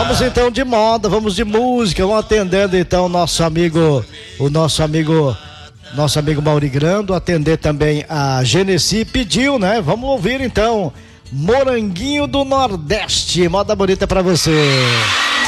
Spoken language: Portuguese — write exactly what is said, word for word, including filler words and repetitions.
Vamos então de moda, vamos de música, vamos atendendo então o nosso amigo, o nosso amigo, nosso amigo Mauri Grando, atender também a Genesi, pediu, né? Vamos ouvir então Moranguinho do Nordeste, moda bonita pra você.